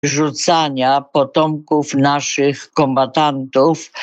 rzucania potomków naszych kombatantów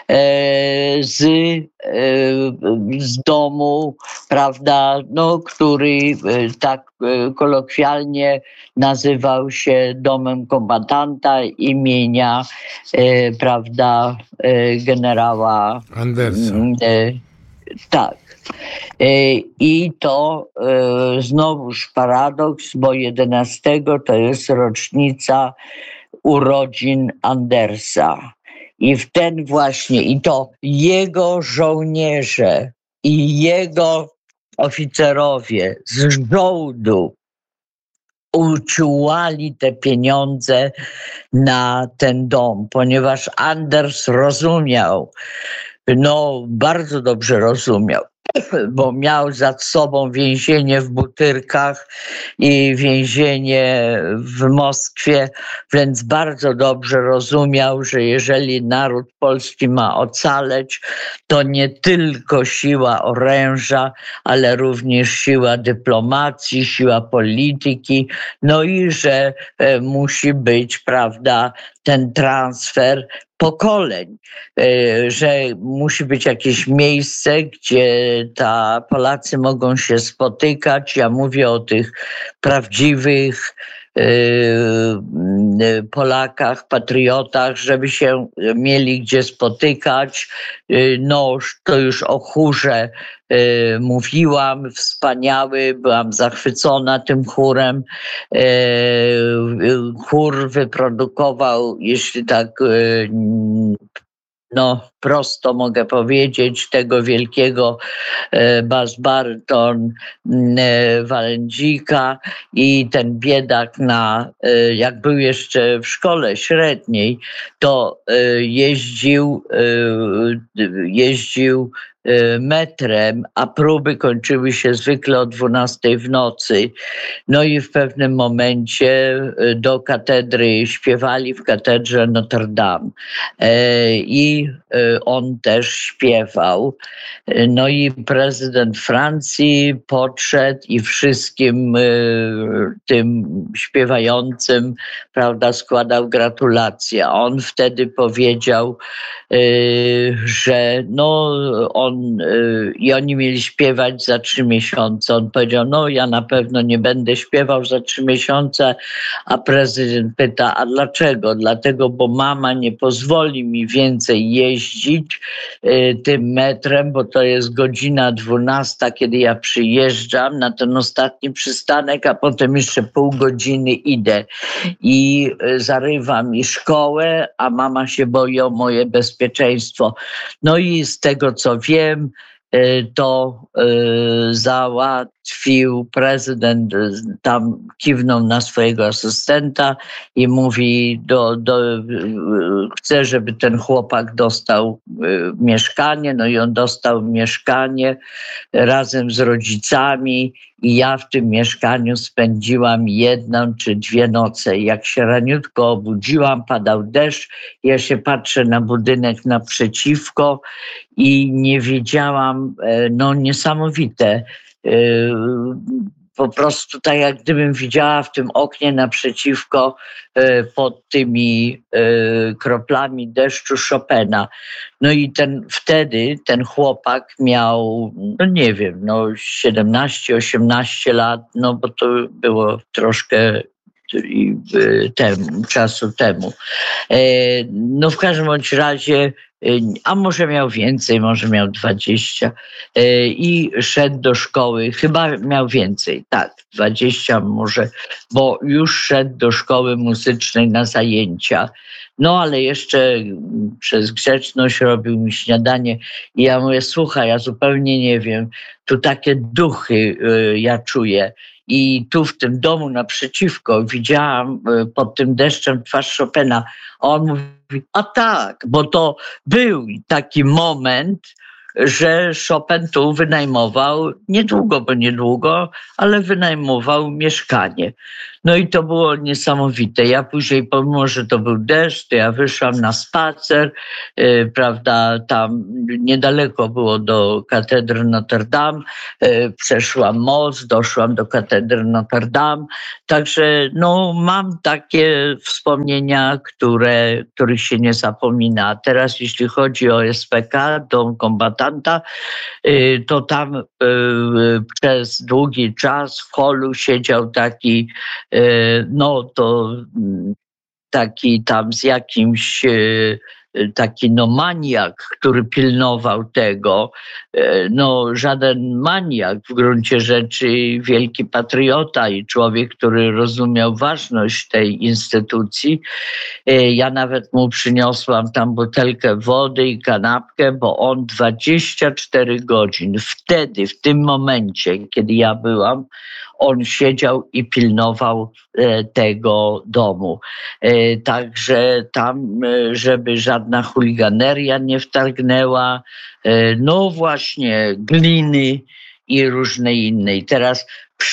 z domu, prawda, no, który tak kolokwialnie nazywał się domem kombatanta imienia, prawda, generała Andersa. Tak. I to znowuż paradoks, bo 11 to jest rocznica urodzin Andersa. I w ten właśnie, i to jego żołnierze i jego oficerowie z żołdu uciułali te pieniądze na ten dom, ponieważ Anders rozumiał, no bardzo dobrze rozumiał, bo miał za sobą więzienie w Butyrkach i więzienie w Moskwie, więc bardzo dobrze rozumiał, że jeżeli naród polski ma ocaleć, to nie tylko siła oręża, ale również siła dyplomacji, siła polityki, no i że musi być, prawda, ten transfer pokoleń, że musi być jakieś miejsce, gdzie Polacy mogą się spotykać. Ja mówię o tych prawdziwych Polakach, patriotach, żeby się mieli gdzie spotykać. No, to już o chórze mówiłam, wspaniały, byłam zachwycona tym chórem. Chór wyprodukował, jeśli tak no prosto mogę powiedzieć, tego wielkiego bas-baryton Walędzika, i ten biedak jak był jeszcze w szkole średniej, to jeździł metrem, a próby kończyły się zwykle o 12 w nocy. No i w pewnym momencie do katedry śpiewali w katedrze Notre Dame. I on też śpiewał. No i prezydent Francji podszedł i wszystkim tym śpiewającym, prawda, składał gratulacje. A on wtedy powiedział, że no i oni mieli śpiewać za 3 miesiące. On powiedział, no ja na pewno nie będę śpiewał za 3 miesiące, a prezydent pyta, a dlaczego? Dlatego, bo mama nie pozwoli mi więcej jeździć tym metrem, bo to jest godzina 12, kiedy ja przyjeżdżam na ten ostatni przystanek, a potem jeszcze pół godziny idę i zarywam i szkołę, a mama się boi o moje bezpieczeństwo. No i z tego, co wiem, to załatwił prezydent, tam kiwnął na swojego asystenta i mówi, chce, żeby ten chłopak dostał mieszkanie. No i on dostał mieszkanie razem z rodzicami i ja w tym mieszkaniu spędziłam 1 czy 2 noce. Jak się raniutko obudziłam, padał deszcz, ja się patrzę na budynek naprzeciwko i nie wiedziałam, no niesamowite, po prostu tak jak gdybym widziała w tym oknie naprzeciwko pod tymi kroplami deszczu Chopina. No i wtedy ten chłopak miał, no nie wiem, no 17-18 lat, no bo to było troszkę czasu temu. No w każdym bądź razie, a może miał więcej, może miał 20 i szedł do szkoły, chyba miał więcej, tak, 20 może, bo już szedł do szkoły muzycznej na zajęcia. No ale jeszcze przez grzeczność robił mi śniadanie i ja mówię, słuchaj, ja zupełnie nie wiem, tu takie duchy ja czuję. I tu w tym domu naprzeciwko widziałam pod tym deszczem twarz Chopina. A on mówi, a tak, bo to był taki moment, że Chopin tu wynajmował niedługo, ale wynajmował mieszkanie. No i to było niesamowite. Ja później, pomimo że to był deszcz, to ja wyszłam na spacer, prawda, tam niedaleko było do katedry Notre Dame, przeszłam most, doszłam do katedry Notre Dame, także no mam takie wspomnienia, których się nie zapomina. A teraz jeśli chodzi o SPK, Dom Kombatanta, to tam przez długi czas w holu siedział taki, taki tam z jakimś taki maniak, który pilnował tego, żaden maniak, w gruncie rzeczy wielki patriota i człowiek, który rozumiał ważność tej instytucji. Ja nawet mu przyniosłam tam butelkę wody i kanapkę, bo on 24 godzin wtedy, w tym momencie, kiedy ja byłam, on siedział i pilnował tego domu. Także tam, żeby żadna chuliganeria nie wtargnęła, no właśnie gliny i różnej innej. Teraz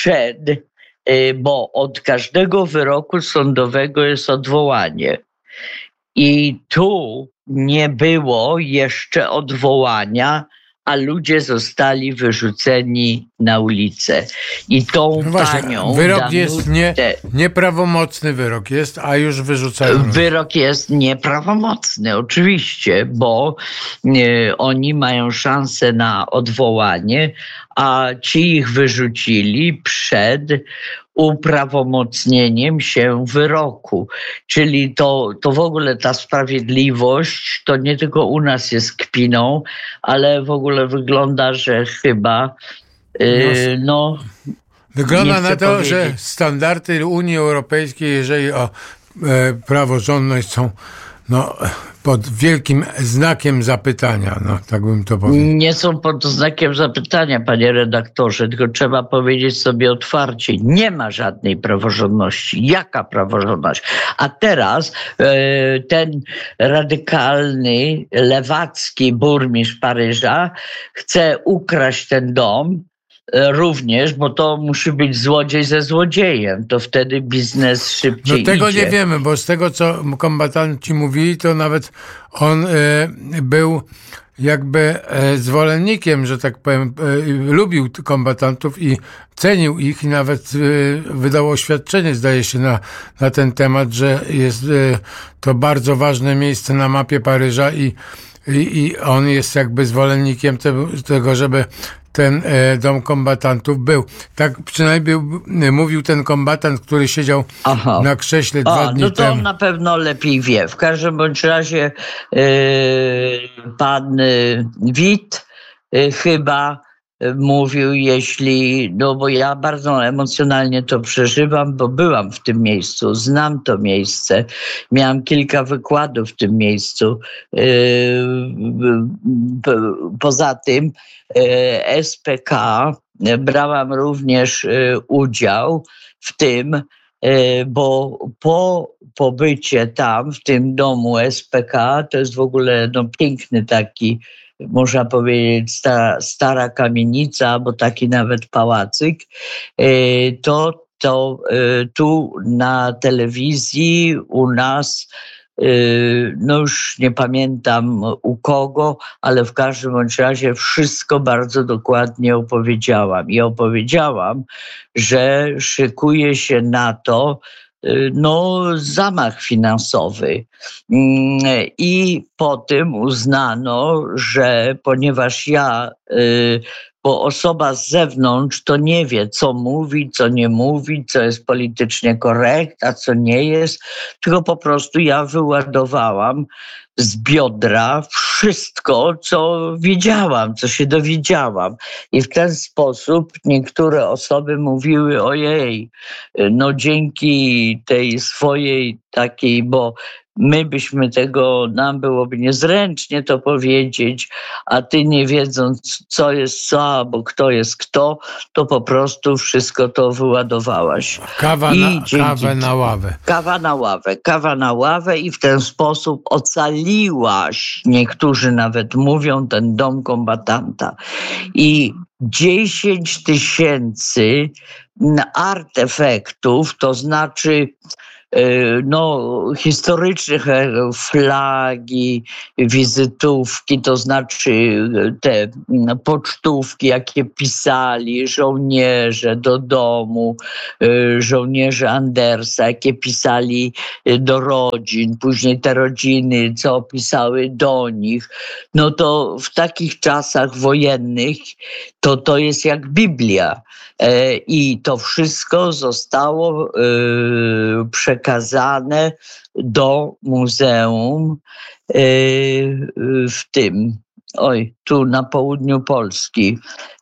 bo od każdego wyroku sądowego jest odwołanie. I tu nie było jeszcze odwołania, a ludzie zostali wyrzuceni na ulicę. I tą panią... Wyrok jest nieprawomocny wyrok jest, a już wyrzucają. Wyrok jest nieprawomocny, oczywiście, bo oni mają szansę na odwołanie, a ci ich wyrzucili przed uprawomocnieniem się wyroku. Czyli to w ogóle ta sprawiedliwość to nie tylko u nas jest kpiną, ale w ogóle wygląda, że chyba wygląda na to, że standardy Unii Europejskiej, jeżeli o praworządność są pod wielkim znakiem zapytania, tak bym to powiedział. Nie są pod znakiem zapytania, panie redaktorze, tylko trzeba powiedzieć sobie otwarcie, nie ma żadnej praworządności. Jaka praworządność? A teraz ten radykalny, lewacki burmistrz Paryża chce ukraść ten dom, również, bo to musi być złodziej ze złodziejem. To wtedy biznes szybciej idzie. Tego nie wiemy, bo z tego, co kombatanci mówili, to nawet on był jakby zwolennikiem, że tak powiem, lubił kombatantów i cenił ich i nawet wydał oświadczenie, zdaje się, na ten temat, że jest to bardzo ważne miejsce na mapie Paryża i on jest jakby zwolennikiem tego, żeby ten dom kombatantów był. Tak przynajmniej mówił ten kombatant, który siedział na krześle 2 dni no to temu. on na pewno lepiej wie. W każdym bądź razie pan Witt chyba mówił, bo ja bardzo emocjonalnie to przeżywam, bo byłam w tym miejscu, znam to miejsce, miałam kilka wykładów w tym miejscu. Poza tym SPK brałam również udział w tym, bo po pobycie tam, w tym domu SPK, to jest w ogóle piękny taki, można powiedzieć, stara kamienica, bo taki nawet pałacyk, to tu na telewizji u nas, już nie pamiętam u kogo, ale w każdym bądź razie wszystko bardzo dokładnie opowiedziałam. I opowiedziałam, że szykuje się na to zamach finansowy. I po tym uznano, że ponieważ bo osoba z zewnątrz to nie wie, co mówi, co nie mówi, co jest politycznie korekt, a co nie jest, tylko po prostu ja wyładowałam z biodra wszystko, co wiedziałam, co się dowiedziałam. I w ten sposób niektóre osoby mówiły, ojej, dzięki tej swojej takiej, bo nam byłoby niezręcznie to powiedzieć, a ty nie wiedząc, co jest co, albo kto jest kto, to po prostu wszystko to wyładowałaś. Kawę na ławę. Kawa na ławę i w ten sposób ocaliłaś, niektórzy nawet mówią, ten dom kombatanta. I 10 000 artefaktów, to znaczy historycznych, flagi, wizytówki, to znaczy te pocztówki, jakie pisali żołnierze do domu, żołnierze Andersa, jakie pisali do rodzin, później te rodziny, co pisały do nich, no to w takich czasach wojennych to jest jak Biblia. I to wszystko zostało przekazane do muzeum tu na południu Polski.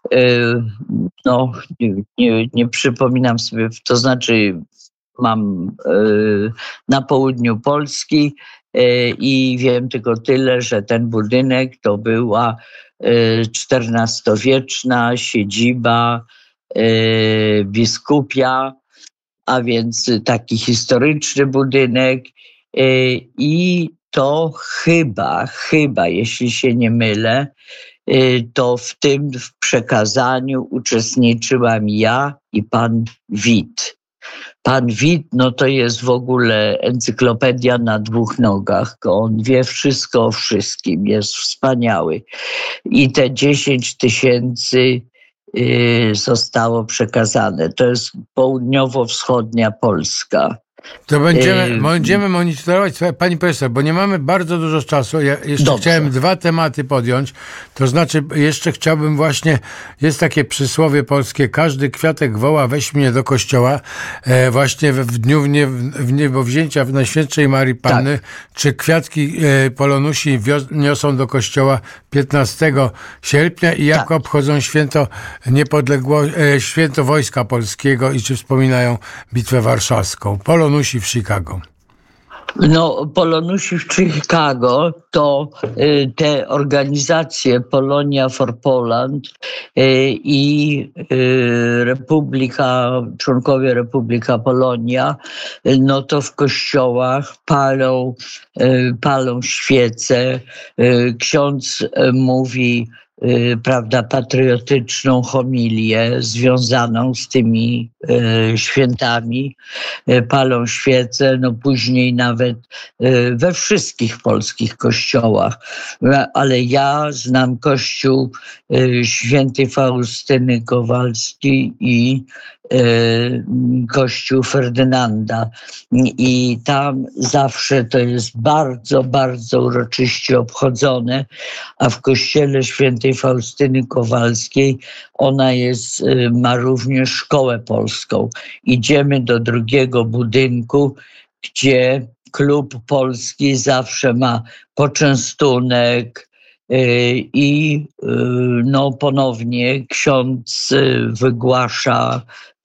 Nie przypominam sobie, to znaczy mam na południu Polski i wiem tylko tyle, że ten budynek to była XIV-wieczna siedziba biskupia, a więc taki historyczny budynek i to chyba, jeśli się nie mylę, to w przekazaniu uczestniczyłam ja i pan Wit. Pan Wit, to jest w ogóle encyklopedia na 2 nogach. On wie wszystko o wszystkim, jest wspaniały. I te 10 000 zostało przekazane. To jest południowo-wschodnia Polska. To będziemy monitorować, pani profesor, bo nie mamy bardzo dużo czasu. Ja jeszcze chciałem 2 tematy podjąć. To znaczy, jeszcze chciałbym właśnie, jest takie przysłowie polskie, każdy kwiatek woła, weź mnie do kościoła. Właśnie w dniu wniebowzięcia w Najświętszej Marii Panny, czy kwiatki polonusi niosą do kościoła 15 sierpnia i jak obchodzą święto święto Wojska Polskiego i czy wspominają Bitwę Warszawską. Polonusi w Chicago. Polonusi w Chicago to te organizacje Polonia for Poland i członkowie Republika Polonia, to w kościołach palą świece. Ksiądz mówi patriotyczną homilię związaną z tymi świętami, palą świece, później nawet we wszystkich polskich kościołach. Ale ja znam kościół świętej Faustyny Kowalskiej i kościół Ferdynanda. I tam zawsze to jest bardzo, bardzo uroczyście obchodzone, a w kościele świętej Faustyny Kowalskiej ma również szkołę polską. Idziemy do drugiego budynku, gdzie klub polski zawsze ma poczęstunek i ponownie ksiądz wygłasza,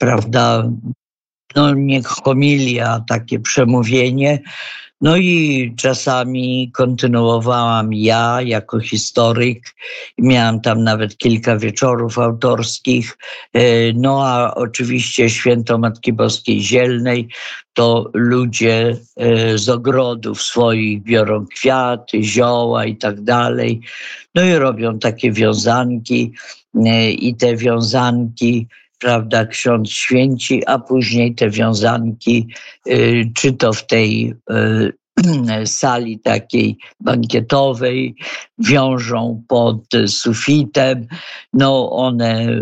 niech homilia, takie przemówienie. I czasami kontynuowałam ja jako historyk. Miałam tam nawet kilka wieczorów autorskich. A oczywiście święto Matki Boskiej Zielnej to ludzie z ogrodów swoich biorą kwiaty, zioła i tak dalej. I robią takie wiązanki i te wiązanki ksiądz święci, a później te wiązanki, czy to w tej sali takiej bankietowej, wiążą pod sufitem. One,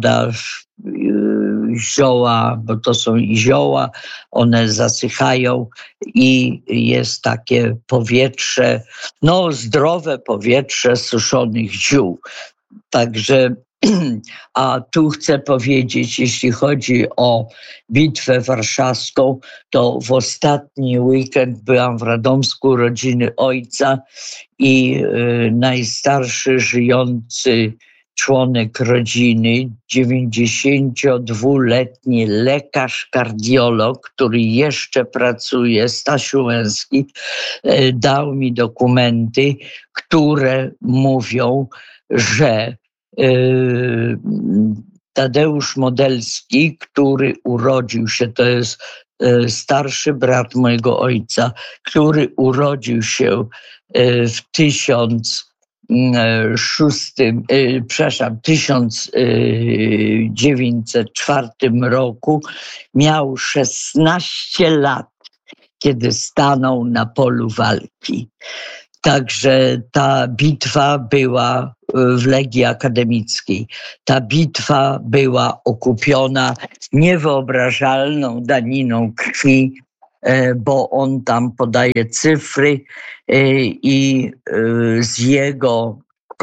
zioła, bo to są i zioła, one zasychają i jest takie powietrze, zdrowe powietrze suszonych ziół. Także a tu chcę powiedzieć, jeśli chodzi o Bitwę Warszawską, to w ostatni weekend byłam w Radomsku rodziny ojca i najstarszy żyjący członek rodziny, 92-letni lekarz kardiolog, który jeszcze pracuje, Stasiu Łęski, dał mi dokumenty, które mówią, że Tadeusz Modelski, który urodził się, to jest starszy brat mojego ojca, który urodził się w 1904 roku, miał 16 lat, kiedy stanął na polu walki. Także ta bitwa była w Legii Akademickiej. Ta bitwa była okupiona niewyobrażalną daniną krwi, bo on tam podaje cyfry i z jego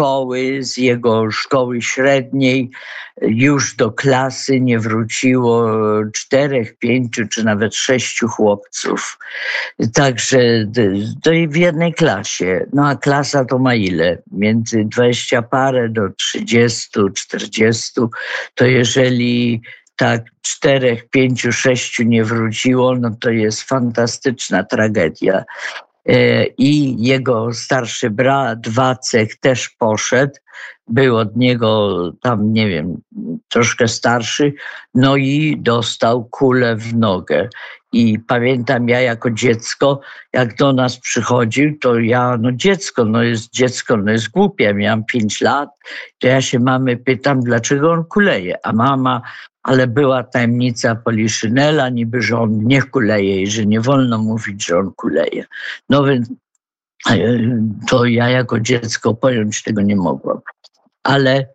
szkoły już do klasy nie wróciło 4, 5 czy nawet 6 chłopców. Także to w jednej klasie. No a klasa to ma ile? Między 20 parę do 30, 40. To jeżeli tak 4, 5, 6 nie wróciło, no to jest fantastyczna tragedia. I jego starszy brat Wacek też poszedł, był od niego tam, nie wiem, troszkę starszy, no i dostał kulę w nogę. I pamiętam, ja jako dziecko, jak do nas przychodził, to ja, dziecko jest głupie, ja miałam 5 lat, to ja się mamy pytam, dlaczego on kuleje, a mama, ale była tajemnica Poliszynela, niby, że on nie kuleje i że nie wolno mówić, że on kuleje. No więc to ja jako dziecko pojąć tego nie mogłam. Ale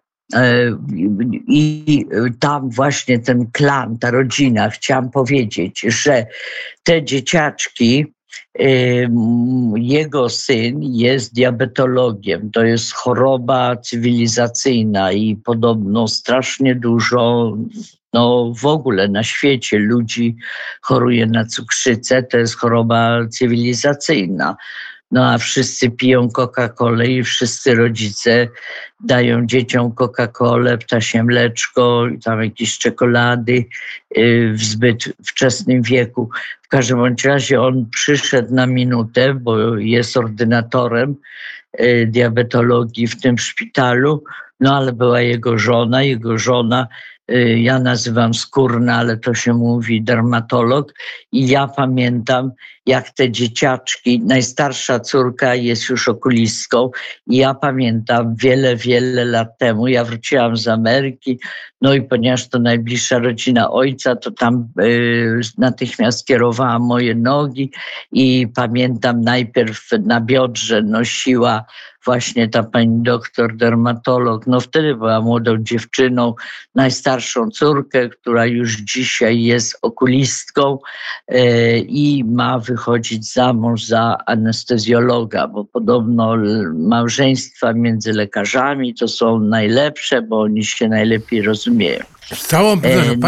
i tam właśnie ten klan, ta rodzina, chciałam powiedzieć, że te dzieciaczki, jego syn jest diabetologiem. To jest choroba cywilizacyjna i podobno strasznie dużo w ogóle na świecie ludzi choruje na cukrzycę. To jest choroba cywilizacyjna. No a wszyscy piją Coca-Colę i wszyscy rodzice dają dzieciom Coca-Colę, ptasie mleczko i tam jakieś czekolady w zbyt wczesnym wieku. W każdym bądź razie on przyszedł na minutę, bo jest ordynatorem diabetologii w tym szpitalu, no ale była jego żona, ja nazywam skórna, ale to się mówi dermatolog i ja pamiętam, jak te dzieciaczki, najstarsza córka jest już okulistką i ja pamiętam wiele lat temu, ja wróciłam z Ameryki, no i ponieważ to najbliższa rodzina ojca, to tam natychmiast kierowała moje nogi i pamiętam, najpierw na biodrze nosiła właśnie ta pani doktor dermatolog, no wtedy była młodą dziewczyną, najstarszą córkę, która już dzisiaj jest okulistką i ma wychodzić za mąż za anestezjologa, bo podobno małżeństwa między lekarzami to są najlepsze, bo oni się najlepiej rozumieją. Z całą pewnością,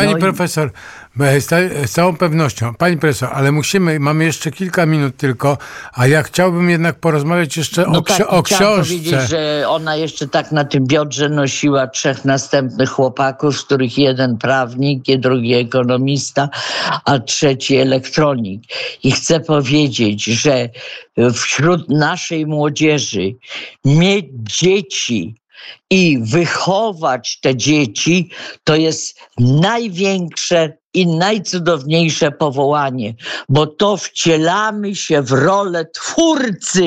z całą pewnością, pani profesor, ale mamy jeszcze kilka minut tylko, a ja chciałbym jednak porozmawiać jeszcze o książce. Chciałam powiedzieć, że ona jeszcze tak na tym biodrze nosiła 3 następnych chłopaków, z których jeden prawnik, drugi ekonomista, a trzeci elektronik. I chcę powiedzieć, że wśród naszej młodzieży mieć dzieci i wychować te dzieci to jest największe i najcudowniejsze powołanie, bo to wcielamy się w rolę twórcy.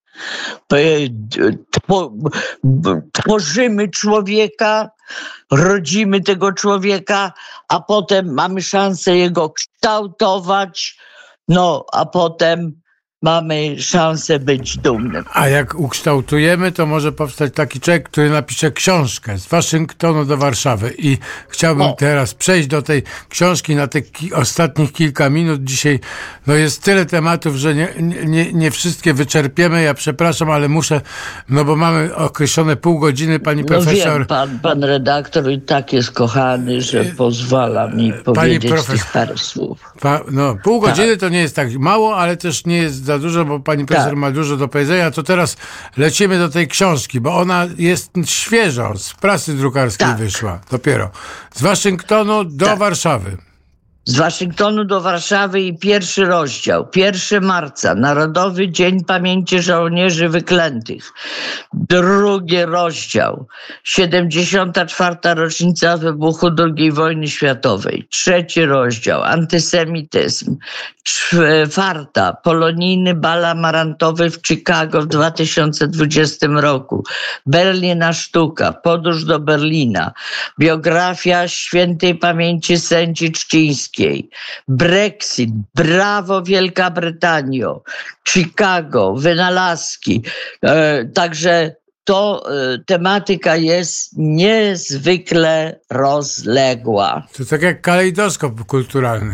Tworzymy człowieka, rodzimy tego człowieka, a potem mamy szansę jego kształtować, a potem mamy szansę być dumnym. A jak ukształtujemy, to może powstać taki człowiek, który napisze książkę z Waszyngtonu do Warszawy. I chciałbym teraz przejść do tej książki na te ostatnich kilka minut. Dzisiaj jest tyle tematów, że nie wszystkie wyczerpiemy. Ja przepraszam, ale muszę, bo mamy określone pół godziny, pani profesor. Wiem, pan redaktor i tak jest kochany, że pozwala mi powiedzieć tych parę słów. Pół godziny to nie jest tak mało, ale też nie jest za dużo, bo pani profesor ma dużo do powiedzenia, to teraz lecimy do tej książki, bo ona jest świeża, z prasy drukarskiej wyszła dopiero. Z Waszyngtonu do Warszawy. Z Waszyngtonu do Warszawy i pierwszy rozdział. 1 marca, Narodowy Dzień Pamięci Żołnierzy Wyklętych. Drugi rozdział, 74. rocznica wybuchu II wojny światowej. 3 rozdział, antysemityzm. 4. Polonijny bal amarantowy w Chicago w 2020 roku. Berlina sztuka, podróż do Berlina. Biografia świętej pamięci sędzi Czcińskiej. Brexit, brawo Wielka Brytanio, Chicago, wynalazki. Także to tematyka jest niezwykle rozległa. To tak jak kalejdoskop kulturalny.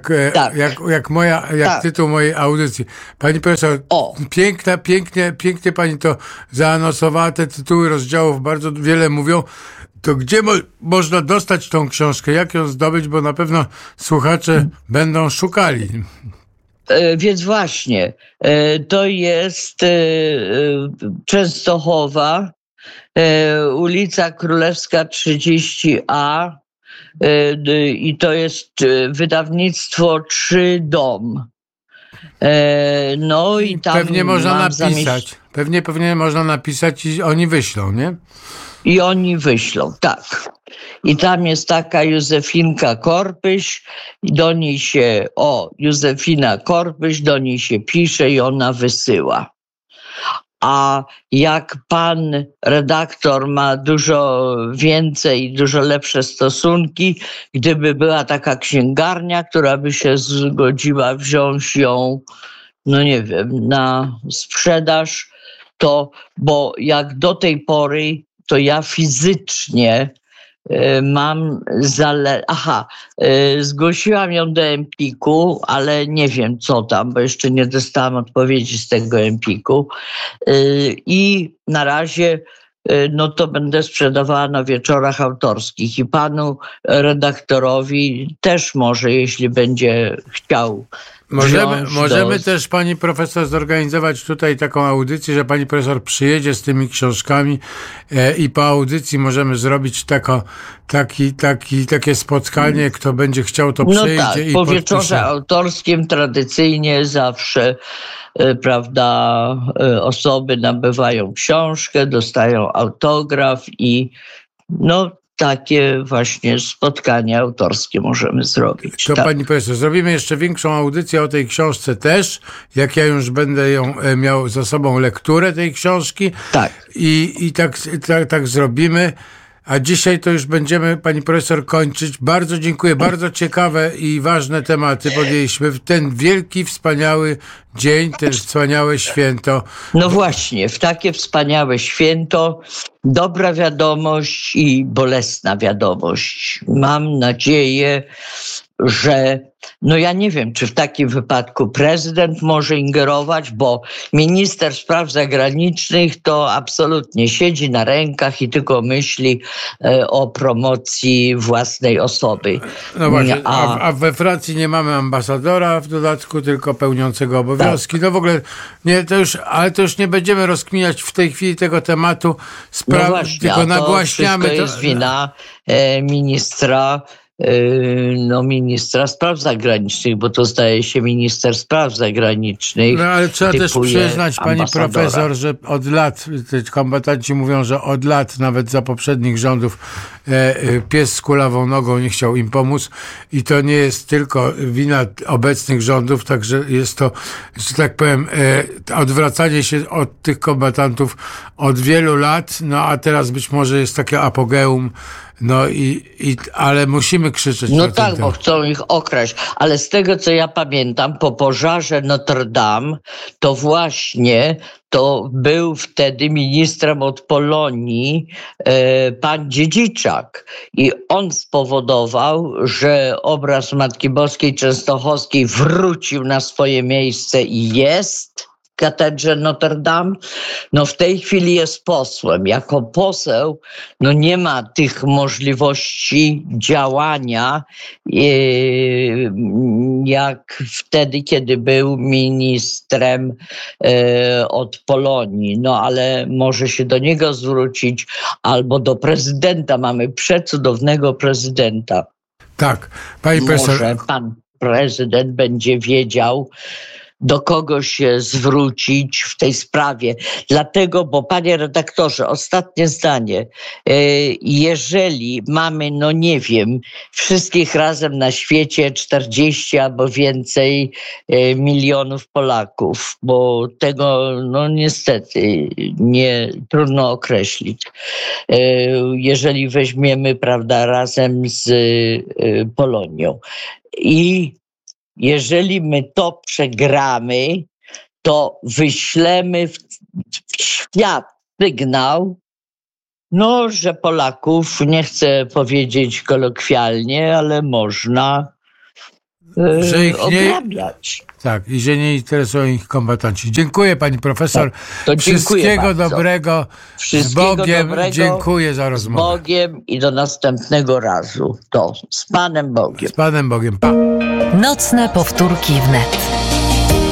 Jak tytuł mojej audycji. Pani profesor, pięknie pani to zaanonsowała, te tytuły rozdziałów bardzo wiele mówią. To gdzie można dostać tą książkę? Jak ją zdobyć? Bo na pewno słuchacze będą szukali. Więc właśnie, to jest Częstochowa, ulica Królewska 30A i to jest wydawnictwo 3 Dom. No i tam pewnie można napisać. Pewnie można napisać i oni wyślą, nie? I oni wyślą, tak. I tam jest taka Józefinka Korpyś, do niej się, Józefina Korpyś, do niej się pisze i ona wysyła. A jak pan redaktor ma dużo więcej, dużo lepsze stosunki, gdyby była taka księgarnia, która by się zgodziła wziąć ją, no nie wiem, na sprzedaż, to, bo jak do tej pory, to ja fizycznie mam zgłosiłam ją do Empiku, ale nie wiem co tam, bo jeszcze nie dostałam odpowiedzi z tego Empiku. I na razie no to będę sprzedawała na wieczorach autorskich i panu redaktorowi też może, jeśli będzie chciał. Możemy też pani profesor zorganizować tutaj taką audycję, że pani profesor przyjedzie z tymi książkami i po audycji możemy zrobić takie spotkanie, kto będzie chciał to przyjdzie tak, i po wieczorze autorskim tradycyjnie zawsze prawda, osoby nabywają książkę, dostają autograf i no takie właśnie spotkania autorskie możemy zrobić. To pani profesor, zrobimy jeszcze większą audycję o tej książce też, jak ja już będę ją miał za sobą lekturę tej książki. Tak. I tak zrobimy. A dzisiaj to już będziemy, pani profesor, kończyć. Bardzo dziękuję. Bardzo ciekawe i ważne tematy podjęliśmy w ten wielki, wspaniały dzień, ten wspaniałe święto. No właśnie, w takie wspaniałe święto dobra wiadomość i bolesna wiadomość. Mam nadzieję, że no ja nie wiem, czy w takim wypadku prezydent może ingerować, bo minister spraw zagranicznych to absolutnie siedzi na rękach i tylko myśli o promocji własnej osoby. No właśnie, a we Francji nie mamy ambasadora w dodatku, tylko pełniącego obowiązki. Tak. No w ogóle, ale to już nie będziemy rozkminiać w tej chwili tego tematu. No właśnie, tylko nagłaśniamy. To jest wina ministra spraw zagranicznych, bo to zdaje się minister spraw zagranicznych. No ale trzeba też przyznać, pani profesor, że od lat, kombatanci mówią, że od lat, nawet za poprzednich rządów, pies z kulawą nogą nie chciał im pomóc i to nie jest tylko wina obecnych rządów, także jest to, że tak powiem, odwracanie się od tych kombatantów od wielu lat, no a teraz być może jest takie apogeum. No ale musimy krzyczeć. No tak, bo chcą ich okraść. Ale z tego, co ja pamiętam, po pożarze Notre Dame, to właśnie to był wtedy ministrem od Polonii pan Dziedziczak. I on spowodował, że obraz Matki Boskiej Częstochowskiej wrócił na swoje miejsce i jest. katedrze Notre Dame. No w tej chwili jest posłem. Jako poseł nie ma tych możliwości działania jak wtedy, kiedy był ministrem od Polonii. No ale może się do niego zwrócić albo do prezydenta. Mamy przecudownego prezydenta. Tak, pani profesor. Może pan prezydent będzie wiedział, do kogo się zwrócić w tej sprawie. Dlatego, bo panie redaktorze, ostatnie zdanie. Jeżeli mamy, nie wiem, wszystkich razem na świecie 40 albo więcej milionów Polaków, bo tego niestety trudno określić. Jeżeli weźmiemy, prawda, razem z Polonią. I jeżeli my to przegramy, to wyślemy w świat sygnał, że Polaków, nie chcę powiedzieć kolokwialnie, ale można ograbiać. Tak, i że nie interesują ich kombatanci. Dziękuję pani profesor. Tak, Wszystkiego dobrego. Z Bogiem. Dziękuję za rozmowę. Z Bogiem i do następnego razu. Z Panem Bogiem. Z Panem Bogiem. Pa. Nocne powtórki wnet.